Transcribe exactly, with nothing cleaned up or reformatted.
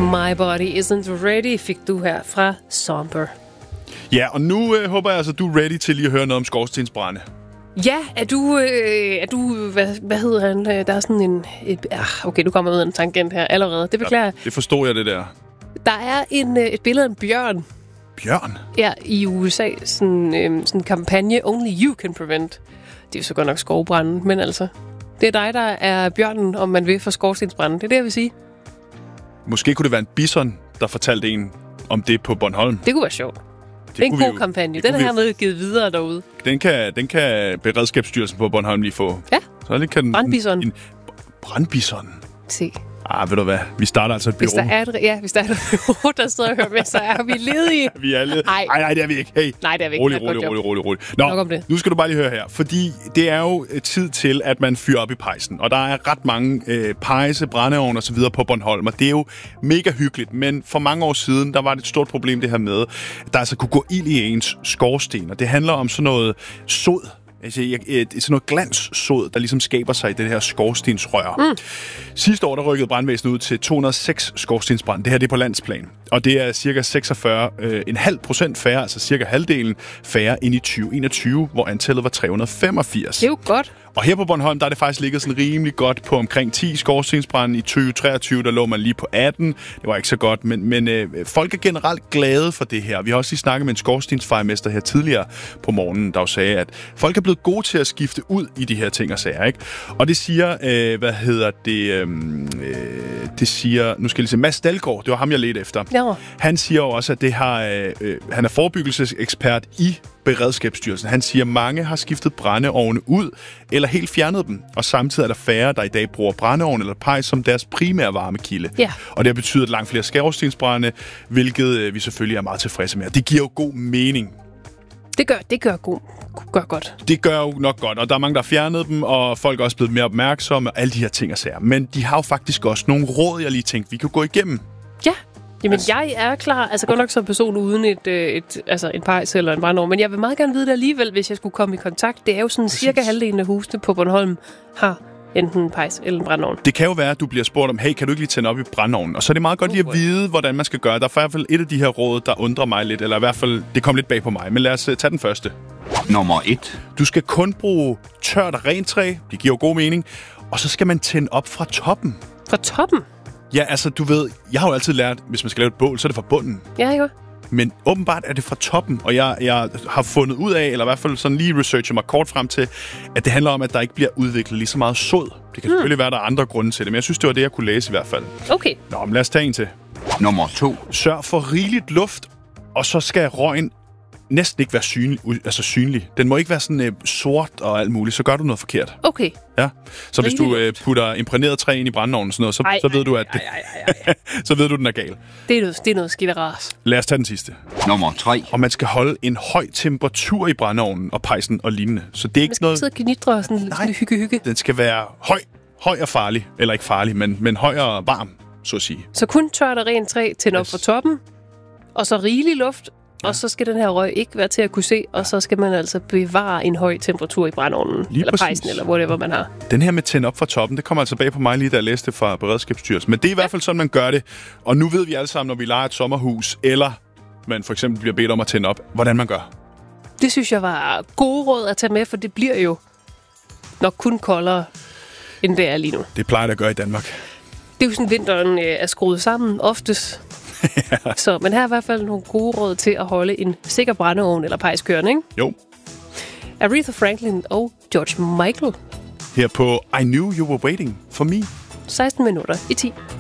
My Body Isn't Ready fik du her fra Somber. Ja, og nu øh, håber jeg altså, du er ready til lige at høre noget om skorstensbrænde. Ja, er du, øh, er du hvad, hvad hedder han? Der er sådan en... Et, okay, du kommer ud af en tangent her allerede. Det beklager jeg. Ja, det forstod jeg, det der. Der er en, et billede af en bjørn. Bjørn? Ja, i U S A. Sådan øh, sådan en kampagne, Only You Can Prevent. Det er jo så godt nok skovbranden, men altså... Det er dig, der er bjørnen, om man vil, for skorstensbranden. Det er det, jeg vil sige. Måske kunne det være en bison, der fortalte en om det på Bornholm. Det kunne være sjovt. Det, det er en god jo, kampagne. Den har været givet videre derude. Den kan, den kan Beredskabsstyrelsen på Bornholm lige få. Ja. Så lige kan brandbison. En, en brandbison. Se. Ah, ved du hvad? Vi starter altså et bureau. Hvis der er et, ja, hvis der er et bureau, der sidder og hører med, så er vi ledige. Vi er ledige. Nej, nej, det er vi ikke. Hey. Nej, det er vi ikke. Rolig, rolig, rolig, rolig, rolig. Nå, nu skal du bare lige høre her. Fordi det er jo tid til, at man fyrer op i pejsen. Og der er ret mange øh, pejse, brændeovne og så videre på Bornholm. Og det er jo mega hyggeligt. Men for mange år siden, der var det et stort problem det her med, at der altså kunne gå ild i ens skorsten. Og det handler om sådan noget sod. Altså, jeg, et, sådan noget glanssod, der ligesom skaber sig i det her skorstensrør. Mm. Sidste år, der rykkede brandvæsenet ud til to hundrede og seks skorstensbrand. Det her det er på landsplan. Og det er cirka seksogfyrre komma fem procent færre, altså cirka halvdelen færre end i tyve enogtyve, hvor antallet var tre hundrede og femogfirs. Det er jo godt. Og her på Bornholm, der er det faktisk ligget sådan rimelig godt på omkring ti skorstensbrænde. I tyve treogtyve, der lå man lige på atten. Det var ikke så godt, men, men øh, folk er generelt glade for det her. Vi har også lige snakket med en skorstensfejermester her tidligere på morgenen, der jo sagde, at folk er blevet gode til at skifte ud i de her ting og sager, ikke? Og det siger, øh, hvad hedder det, øh, det siger, nu skal jeg lige se, Mads Dalgaard, det var ham, jeg ledte efter. Ja. Han siger jo også, at det har, øh, han er forebyggelsesekspert i Beredskabsstyrelsen. Han siger, at mange har skiftet brændeovne ud eller helt fjernet dem, og samtidig er der færre, der i dag bruger brændeovn eller pejs som deres primære varmekilde. Ja. Og det har betydet langt flere skorstensbrænde, hvilket øh, vi selvfølgelig er meget tilfredse med. Det giver jo god mening. Det gør, det gør, god, gør godt. Det gør jo nok godt, og der er mange, der har fjernet dem, og folk er også blevet mere opmærksomme, og alle de her ting og sager. Men de har jo faktisk også nogle råd, jeg lige tænkte, vi kan gå igennem. Ja. Jamen, altså, jeg er klar, altså godt nok som person uden et, et, altså en pejs eller en brændeovn, men jeg vil meget gerne vide det alligevel, hvis jeg skulle komme i kontakt. Det er jo sådan Præcis. cirka halvdelen af husene på Bornholm har enten en pejs eller en brændeovn. Det kan jo være, at du bliver spurgt om, hey, kan du ikke lige tænde op i brændeovnen? Og så er det meget godt lige at vide, hvordan man skal gøre. Der er i hvert fald et af de her råd, der undrer mig lidt, eller i hvert fald, det kom lidt bag på mig. Men lad os uh, tage den første. Nummer et. Du skal kun bruge tørt og rent træ. Det giver jo god mening. Og så skal man tænde op fra toppen. Fra toppen? Ja, altså, du ved, jeg har jo altid lært, hvis man skal lave et bål, så er det fra bunden. Ja, ikke? Men åbenbart er det fra toppen, og jeg, jeg har fundet ud af, eller i hvert fald sådan lige researcher mig kort frem til, at det handler om, at der ikke bliver udviklet lige så meget sod. Det kan hmm. selvfølgelig være, at der er andre grunde til det, men jeg synes, det var det, jeg kunne læse i hvert fald. Okay. Nå, men lad os tage en til. Nummer to. Sørg for rigeligt luft, og så skal røgen næsten ikke være synlig, altså synlig. Den må ikke være sådan øh, sort og alt muligt, så gør du noget forkert. Okay. Ja. Så hvis du øh, putter imprægneret træ ind i brændeovnen og sådan noget, så, ej, så ved ej, du, at det, ej, ej, ej, ej. så ved du, den er gal. Det er noget, det er noget skidt og ras. Lad os tage den sidste. Nummer tre. Og man skal holde en høj temperatur i brændeovnen og pejsen og lignende. Så det er ikke noget... Man skal sidde og gnidre og sådan, sådan hygge, hygge. Den skal være høj, høj og farlig. Eller ikke farlig, men, men høj og varm, så at sige. Så kun tørt og rent træ tændt op yes. fra toppen, og så rigelig luft. Ja. Og så skal den her røg ikke være til at kunne se, og så skal man altså bevare en høj temperatur i brændeovnen, lige eller præcis. Pejsen, eller whatever man har. Den her med tænd op fra toppen, det kommer altså bag på mig lige, da jeg læste det fra Beredskabsstyrelsen. Men det er i hvert fald sådan, man gør det. Og nu ved vi alle sammen, når vi lejer et sommerhus, eller man for eksempel bliver bedt om at tænde op, hvordan man gør. Det synes jeg var gode råd at tage med, for det bliver jo nok kun koldere, end det er lige nu. Det plejer det at gøre i Danmark. Det er jo sådan, vinteren er skruet sammen oftest. Ja. Så, men her er i hvert fald nogle gode råd til at holde en sikker brændeovn eller pejskørende, ikke? Jo. Aretha Franklin og George Michael. Her på I Knew You Were Waiting For Me. seksten minutter i ti.